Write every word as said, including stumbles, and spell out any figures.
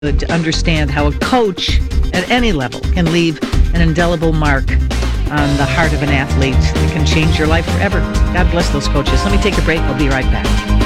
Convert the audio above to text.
to understand how a coach at any level can leave an indelible mark on the heart of an athlete that can change your life forever. God bless those coaches. Let me take a break. I'll be right back.